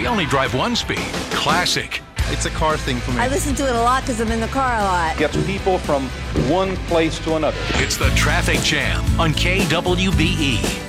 only drive one speed. Classic. It's a car thing for me. I listen to it a lot because I'm in the car a lot. Gets people from one place to another. It's the Traffic Jam on KWBE.